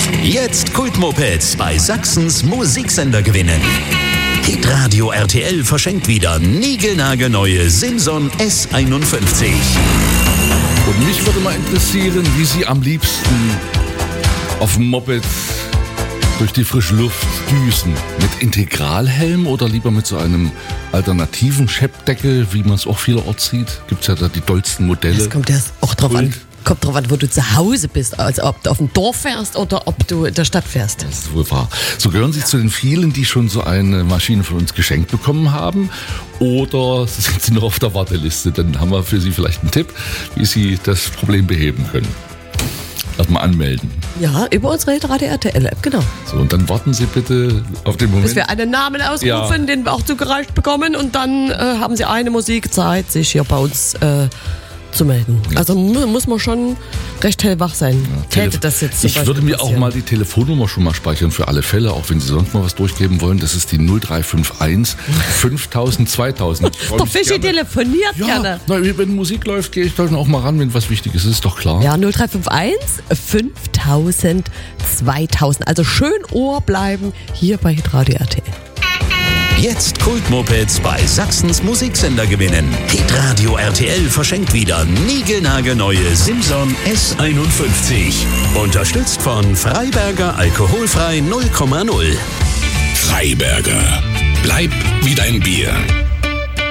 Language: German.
Jetzt Kultmopeds bei Sachsens Musiksender gewinnen. Hitradio RTL verschenkt wieder niegelnagelneue Simson S51. Und mich würde mal interessieren, wie Sie am liebsten auf dem Moped durch die frische Luft düsen. Mit Integralhelm oder lieber mit so einem alternativen Scheppdeckel, wie man es auch vielerorts sieht? Gibt es ja da die dollsten Modelle. Das kommt ja auch drauf an. Kommt drauf an, wo du zu Hause bist, also ob du auf dem Dorf fährst oder ob du in der Stadt fährst. Das ist wohl wahr. So gehören Sie zu den vielen, die schon so eine Maschine von uns geschenkt bekommen haben? Oder sind Sie noch auf der Warteliste? Dann haben wir für Sie vielleicht einen Tipp, wie Sie das Problem beheben können. Erstmal anmelden. Ja, über unsere Radio RTL-App, genau. So, und dann warten Sie bitte auf den Moment. Dass wir einen Namen ausrufen, Ja. den wir auch zugereicht bekommen, und dann haben Sie eine Musikzeit, sich hier bei uns zu melden. Also muss man schon recht hellwach sein. Täte das jetzt zum Ich Beispiel würde mir auch passieren. mal die Telefonnummer schon mal speichern für alle Fälle, auch wenn Sie sonst mal was durchgeben wollen. Das ist die 0351 5000 2000. Der Fischi telefoniert Ja, gerne. na, wenn Musik läuft, gehe ich dann auch mal ran, wenn was Wichtiges ist, doch klar. Ja, 0351 5000 2000. Also schön Ohr bleiben hier bei Hitradio RTL. Jetzt Kultmopeds bei Sachsens Musiksender gewinnen. Hitradio RTL verschenkt wieder niegelnagelneue Simson S51. Unterstützt von Freiberger Alkoholfrei 0,0. Freiberger. Bleib wie dein Bier.